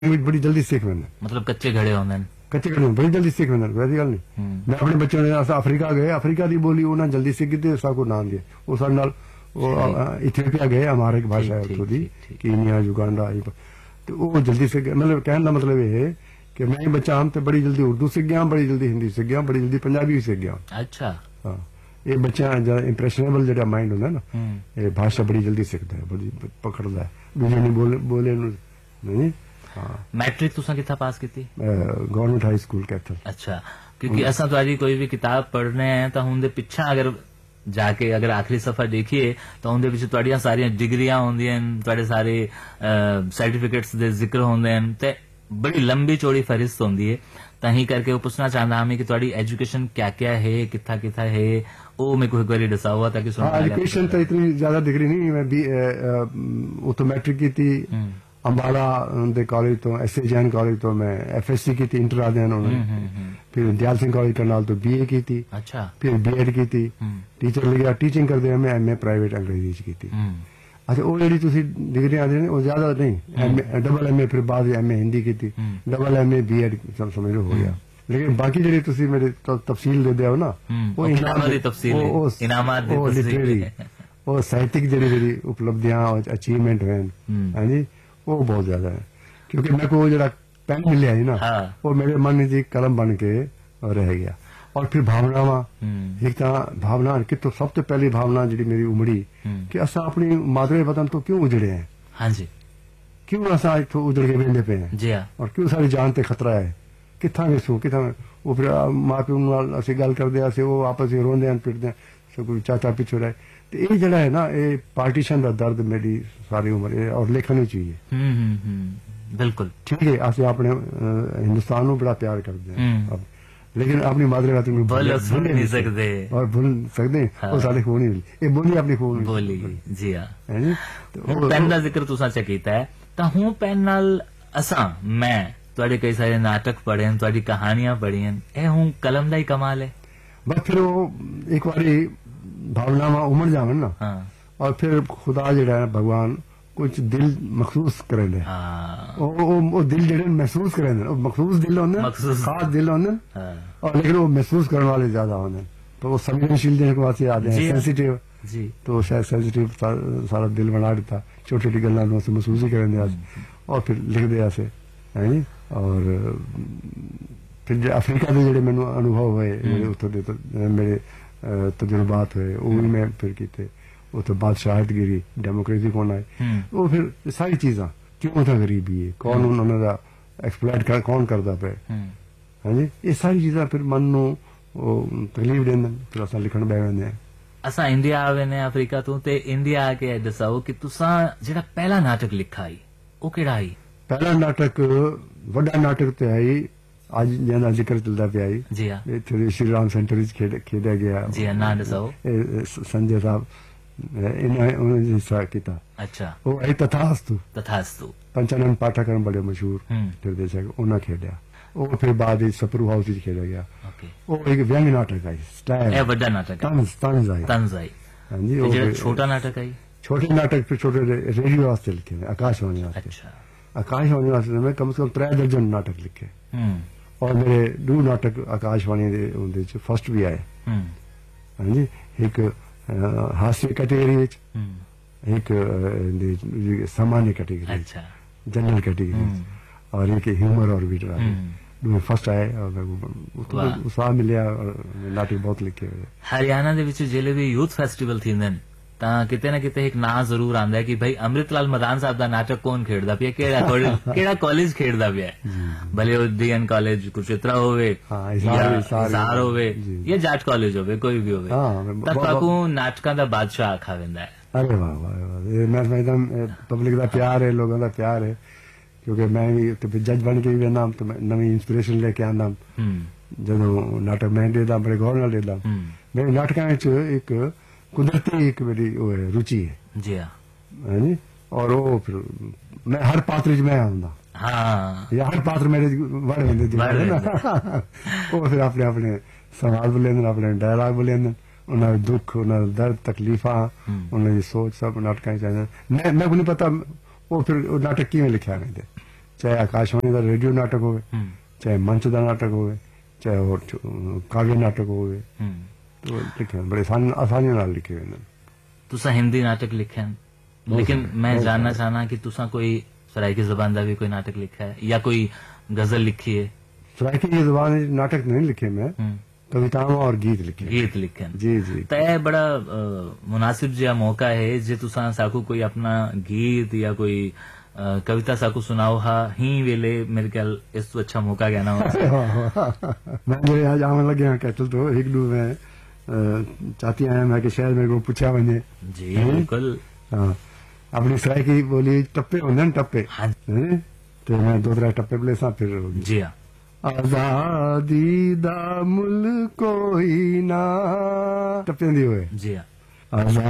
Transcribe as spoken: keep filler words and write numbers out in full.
बड़ी जल्दी सीख वेंदे मतलब कच्चे घड़े होंदे न कच्चे घड़े बड़ी जल्दी सीख वेंदे वैसी गल नहीं मैं अपने बच्चों ने अस अफ्रीका गए अफ्रीका दी बोली उन्हें जल्दी सीख दी सा को नाम दिए वो साडे नाल इथियोपिया गए हमारे एक भाषा है उत्थों दी कीनिया युगांडा तो वो जल्दी सीख गए मतलब कहने का मतलब ये है कि मैं ही बच्चा हम तो बड़ी जल्दी उर्दू सीख गया बड़ी जल्दी हिंदी सीख गया बड़ी जल्दी पंजाबी भी सीख गया अच्छा हाँ ये बच्चा इंप्रेशनेबल जो माइंड होंगे ना ये भाषा बड़ी जल्दी सीखता है बड़ी पकड़ता है दूजे नहीं बोले बोले नहीं हाँ मैट्रिक तुसा किथा पास की गवर्नमेंट हाई स्कूल कैथल अच्छा क्योंकि असा तुहाडी कोई भी किताब पढ़ने हैं तो उनके पिछा अगर जाके अगर आखिरी सफा देखिए तो उनके पिछे तुहाडियां सारियां डिग्रियां होंदियां तुहाडे सारे सर्टिफिकेट्स दे जिक्र होंदे हैं ते बड़ी लंबी चौड़ी फहरिस्त होंदी है ताही करके वो पूछना चाहता हमें कि तुहाडी एजुकेशन क्या क्या है किथा किथा है वो मेरे को एक बार दसा हुआ ताकि सुन एजुकेशन तो इतनी ज्यादा डिग्री नहीं मैं बी उतो मैट्रिक की थी अंबाला दे कॉलेज तो एस ए जैन कॉलेज तो मैं एफ एस सी की थी इंटर आदन उन्होंने फिर दयाल सिंह कॉलेज करनाल तो बी ए की थी अच्छा फिर बी एड की थी टीचर लगे टीचिंग करते मैं एम ए प्राइवेट अंग्रेजी की थी अच्छा वो जी तुम डिग्री आदि वो ज्यादा नहीं डबल एम ए फिर बाद एम ए हिंदी की थी double M A B Ed समझ लो हो गया लेकिन बाकी जी तुम मेरे तफसील दे दो ना वो लिटरेरी वो साहित्यिक जी मेरी उपलब्धियां अचीवमेंट है हाँ जी वो बहुत ज्यादा है क्योंकि मेरे को जो पेन मिले ना वो मेरे मन की कलम बन के रह गया और फिर भावनावा एक तो भावना कि तो सब तो पहली भावना जी मेरी उमड़ी कि असा अपनी मादरे वतन तो क्यों उजड़े हैं हाँ जी क्यों असा इतों उजड़ के वेंदे पे हैं जी हाँ और क्यों सारी जान ते खतरा है किथा वेसू किथा वो फिर माँ प्यो नाल असीं गल करदे असीं वो आपस में रोंदे हैं पिटदे हैं सब कोई चाचा पिछो रहे तो ये जड़ा है ना ये पार्टीशन का दर्द मेरी सारी उम्र और लेखन ही चाहिए बिल्कुल ठीक है असं अपने हिंदुस्तान को बड़ा प्यार करते हैं लेकिन अपनी मातृभाषा में भूल नहीं सकते और भूल सकते वो सारे खून ही ये बोली अपनी खून बोली जी हाँ तो पेन का जिक्र तुसा च कीता है तो हूं पेन नाल असा मैं तुहाडे कई सारे नाटक पढ़े हैं तुहाडी कहानियां पढ़ी हैं ए हूं कलम दा ही कमाल है बस फिर वो एक बारी भावनावां उमड़ जावन ना हाँ और फिर खुदा जो है भगवान कुछ दिल महसूस करेंगे हाँ वो, वो, वो दिल जो महसूस करेंगे मखसूस दिल होंगे खास दिल होंगे और लेकिन वो महसूस करने वाले ज्यादा होंगे तो वो संवेदनशील जिन को वास्ते आते हैं सेंसिटिव जी तो शायद सेंसिटिव सारा दिल बना देता छोटी छोटी गल्लां महसूस ही करेंगे और फिर लिख दिया से है नी और फिर अफ्रीका के जो मैंने अनुभव हुए उत्थों दे मेरे तजुर्बात हुए वो भी मैं फिर किए वो तो बादशाहतगिरी डेमोक्रेसी कौन आए वो फिर सारी चीजा क्यों था गरीबी है कौन उन्होंने एक्सप्लॉइट कर कौन करता पे हाँ जी ये सारी चीजा फिर मन नो तकलीफ देंदे फिर असां लिखण बैठ वेंदे हैं असां इंडिया आवे ने अफ्रीका तो ते इंडिया आके दसाओ कि तुसां जेड़ा पहला नाटक लिखा आई वो केड़ा आई पहला नाटक वड्डा नाटक ते आई आज जैसा जिक्र चलता पे आई जी हाँ श्री राम सेंटर खेड़ा गया जी हाँ ना दसाओ संजय साहब इन्होंने हिस्सा किया अच्छा वो आई तथास्तु तथास्तु पंचानन पाठकरन बड़े मशहूर निर्देशक उन्हें खेड़ा वो फिर बाद सपरू हाउस खेड़ा गया वो एक व्यंग नाटक आई स्टाइल ए बड़ा नाटक तंज तंज आई तंज आई हाँ जी छोटा नाटक आई छोटे नाटक फिर छोटे रेडियो वास्ते लिखे आकाशवाणी वास्ते अच्छा आकाशवाणी वास्ते मैं कम से कम त्रै दर्जन नाटक लिखे और मेरे दो नाटक आकाशवाणी दे फर्स्ट भी आए हाँ जी एक हास्य कैटेगरी एक सामान्य कैटेगरी अच्छा जनरल कैटेगरी और एक ह्यूमर और भी ड्रामे फर्स्ट आए और उत्साह मिलिया और नाटक बहुत लिखे हुए हरियाणा दे विच जिले भी यूथ फेस्टिवल थींदे न तां किते ना किते एक ना जरूर आंदा है कि भाई अमृतलाल मदान साहब दा नाटक कौन खेड़दा पिया केड़ा कॉलेज केड़ा कॉलेज खेड़दा पिया भले ओ डीएन कॉलेज कुरुक्षेत्र होवे हिसार होवे या जाट कॉलेज होवे कोई भी होवे तां काकू नाटकां दा बादशाह आखा वेंदा है अरे वाह वाह ये मैं एकदम पब्लिक दा प्यार है लोगों दा प्यार है क्योंकि मैं भी तो जज बन के भी वेंदा तो नवी इंस्पिरेशन लेके आंदा जदों नाटक मैं देदा बड़े गौर नाल देदा मेरे नाटकां विच एक कुदरती एक मेरी वो है रुचि है जी हाँ है नी और वो फिर मैं हर पात्र मैं आऊंगा हाँ या हर पात्र मेरे वड़ वेंदे दिमाग ना वो फिर अपने अपने सवाल बोलेंदे अपने डायलॉग बोलेंदे उन्हें दुख उन्हें दर्द तकलीफा उन्हें सोच सब नाटक चाहिए मैं मैं को नहीं पता वो फिर नाटक किवें लिखा गया ਚਾਹੇ ਆਕਾਸ਼ਵਾਣੀ ਦਾ ਰੇਡੀਓ ਨਾਟਕ ਹੋਵੇ, ਹੂੰ ਚਾਹੇ ਮੰਚ ਦਾ ਨਾਟਕ ਹੋਵੇ, ਚਾਹੇ ਹੋਰ ਚ- ਕਾਵਿ ਨਾਟਕ ਹੋਵੇ, ਹੂੰ तो लिखे हैं, बड़े आसान आसानी नाल लिखे हुए हैं। तुसा हिंदी नाटक लिखे हैं, लेकिन मैं जानना चाहना कि तुसा कोई सराइकी जुबान का भी कोई नाटक लिखा है या कोई गजल लिखी है? सराइकी की जुबान में नाटक नहीं लिखे मैं, हम्म, कविताओं और गीत लिखे हैं। गीत लिखे हैं। जी जी तो यह बड़ा अ, मुनासिब जिहा मौका है जे तुसा साकू कोई अपना गीत या कोई अ, कविता साकू सुनाओ हा ही वेले मेरे ख्याल इस तो अच्छा मौका कहना हो। मैं मेरे आज आवन लगे हैं कैटल तो एक दो मैं अ, चाहती आया मैं कि शायद मेरे को पूछा वने जी बिल्कुल। हाँ अपनी सराइकी बोली टप्पे होंगे न टप्पे, हाँ हैं? तो मैं दो त्रै टप्पे बोले सा फिर होगी। जी हाँ। आजादी दा मुल्क कोई ना टप्पे दी होए जी हाँ। आजादी